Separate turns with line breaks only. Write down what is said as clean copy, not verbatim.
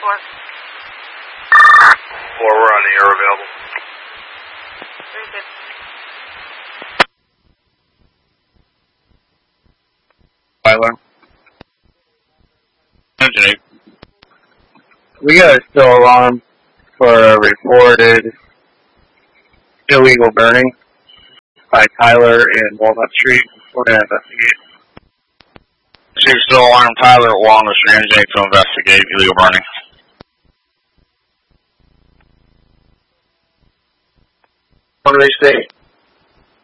4.
4, we're on the air available.
Very good.
Tyler.
Engine 8.
We got a still alarm for a reported illegal burning by Tyler in Walnut Street. We're going to investigate.
Chief, still alarm Tyler at Walnut Street, Engine 8 to investigate illegal burning.
What do they say?